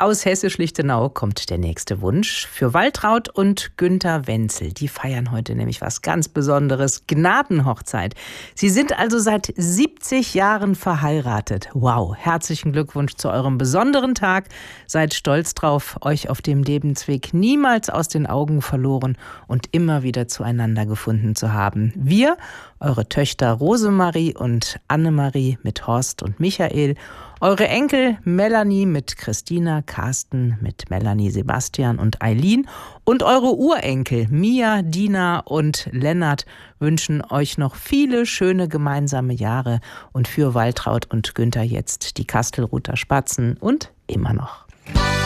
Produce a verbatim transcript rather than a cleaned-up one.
aus Hessisch-Lichtenau kommt der nächste Wunsch für Waltraud und Günther Wenzel. Die feiern heute nämlich was ganz Besonderes, Gnadenhochzeit. Sie sind also seit siebzig Jahren verheiratet. Wow, herzlichen Glückwunsch zu eurem besonderen Tag. Seid stolz drauf, euch auf dem Lebensweg niemals aus den Augen verloren und immer wieder zueinander gefunden zu haben. Wir, eure Töchter Rosemarie und Annemarie mit Horst und Michael, eure Enkel Melanie mit Christina, Carsten mit Melanie, Sebastian und Eileen und eure Urenkel Mia, Dina und Lennart wünschen euch noch viele schöne gemeinsame Jahre und für Waltraud und Günther jetzt die Kastelruther Spatzen und immer noch.